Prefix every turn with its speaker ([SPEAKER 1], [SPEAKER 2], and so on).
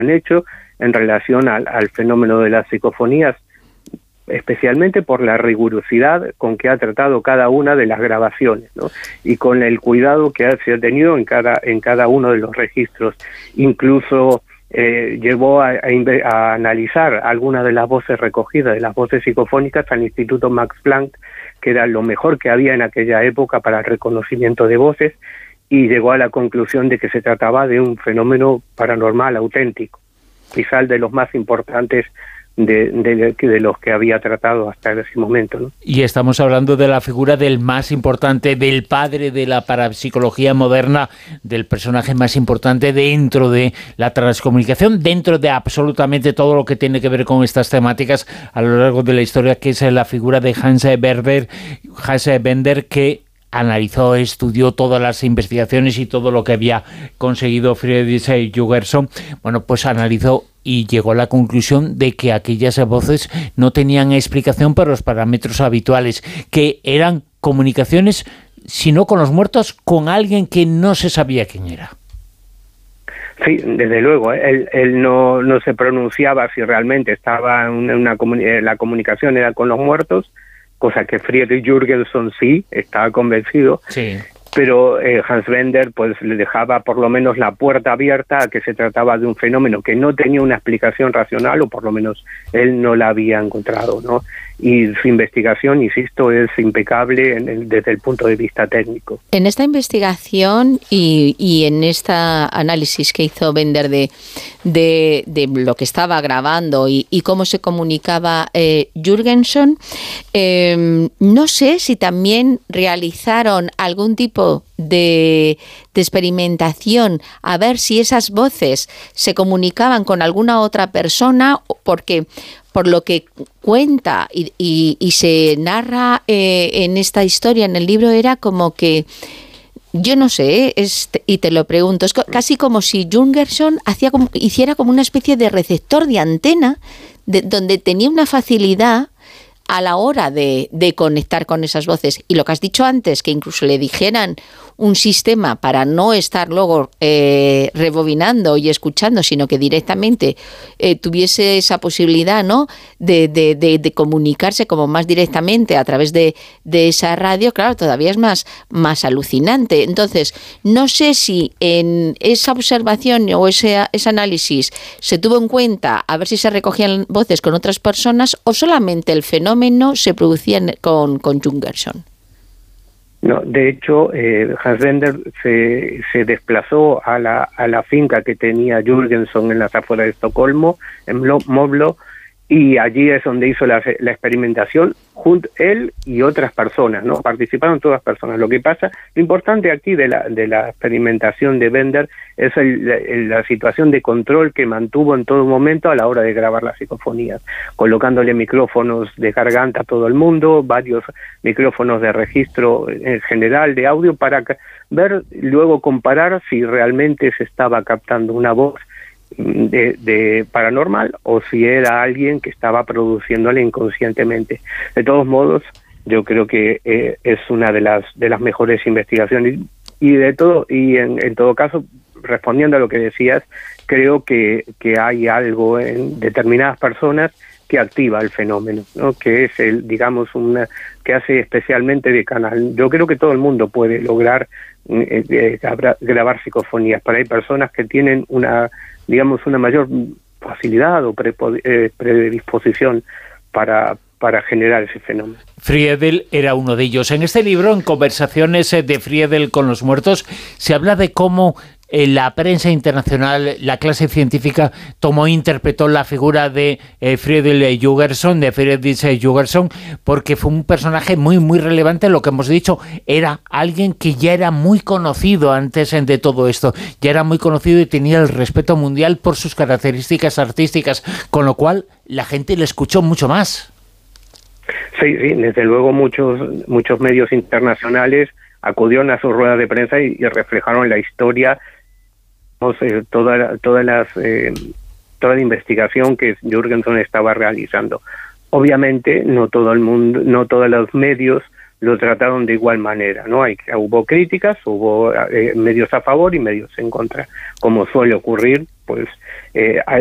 [SPEAKER 1] han hecho en relación al fenómeno de las psicofonías, especialmente por la rigurosidad con que ha tratado cada una de las grabaciones, ¿no? Y con el cuidado que se ha tenido en cada uno de los registros. Incluso llevó a analizar algunas de las voces recogidas, de las voces psicofónicas, al Instituto Max Planck, que era lo mejor que había en aquella época para el reconocimiento de voces, y llegó a la conclusión de que se trataba de un fenómeno paranormal auténtico, quizá de los más importantes de los que había tratado hasta ese momento, ¿no?
[SPEAKER 2] Y estamos hablando de la figura del más importante, del padre de la parapsicología moderna, del personaje más importante dentro de la transcomunicación, dentro de absolutamente todo lo que tiene que ver con estas temáticas a lo largo de la historia, que es la figura de Hans Bender, que analizó, estudió todas las investigaciones y todo lo que había conseguido Friedrich Jürgenson. Bueno, pues analizó y llegó a la conclusión de que aquellas voces no tenían explicación por los parámetros habituales, que eran comunicaciones, si no con los muertos, con alguien que no se sabía quién era.
[SPEAKER 1] Sí, desde luego, él no se pronunciaba si realmente estaba la comunicación era con los muertos, cosa que Friedrich Jürgenson sí estaba convencido.
[SPEAKER 2] Sí.
[SPEAKER 1] Pero Hans Bender pues le dejaba por lo menos la puerta abierta a que se trataba de un fenómeno que no tenía una explicación racional, o por lo menos él no la había encontrado, ¿no? Y su investigación, insisto, es impecable desde el punto de vista técnico.
[SPEAKER 3] En esta investigación y en este análisis que hizo Bender de lo que estaba grabando y cómo se comunicaba Jürgenson, no sé si también realizaron algún tipo de experimentación a ver si esas voces se comunicaban con alguna otra persona, porque por lo que cuenta y se narra en esta historia, en el libro, era como que, yo no sé, y te lo pregunto, es casi como si Jürgenson hiciera como una especie de receptor de antena, donde tenía una facilidad a la hora de conectar con esas voces. Y lo que has dicho antes, que incluso le dijeran un sistema para no estar luego rebobinando y escuchando, sino que directamente tuviese esa posibilidad, ¿no?, de comunicarse como más directamente a través de esa radio, claro, todavía es más alucinante. Entonces, no sé si en esa observación o ese análisis se tuvo en cuenta a ver si se recogían voces con otras personas, o solamente el fenómeno se producía con Jürgenson.
[SPEAKER 1] No, de hecho, Hans Bender se desplazó a la finca que tenía Jürgenson en las afueras de Estocolmo, en Moblo, y allí es donde hizo la experimentación, él y otras personas, ¿no? Participaron todas personas. Lo importante aquí de la experimentación de Bender es la situación de control que mantuvo en todo momento a la hora de grabar las psicofonías, colocándole micrófonos de garganta a todo el mundo, varios micrófonos de registro en general de audio, para ver, luego comparar si realmente se estaba captando una voz de paranormal o si era alguien que estaba produciéndole inconscientemente. De todos modos, yo creo que es una de las mejores investigaciones, y en todo caso, respondiendo a lo que decías, creo que hay algo en determinadas personas que activa el fenómeno, ¿no?, que es que hace especialmente de canal. Yo creo que todo el mundo puede lograr grabar psicofonías, pero hay personas que tienen una mayor facilidad o predisposición para generar ese fenómeno.
[SPEAKER 2] Friedel era uno de ellos. En este libro, en Conversaciones de Friedel con los muertos, se habla de cómo la prensa internacional, la clase científica, interpretó la figura de Friedrich Jürgenson, porque fue un personaje muy, muy relevante. Lo que hemos dicho, era alguien que ya era muy conocido antes de todo esto, ya era muy conocido y tenía el respeto mundial por sus características artísticas, con lo cual la gente le escuchó mucho más.
[SPEAKER 1] Sí, desde luego muchos medios internacionales acudieron a sus ruedas de prensa y reflejaron la historia, toda la investigación que Jürgenson estaba realizando. Obviamente no todo el mundo, no todos los medios lo trataron de igual manera, ¿no? Hubo críticas, hubo medios a favor y medios en contra, como suele ocurrir, pues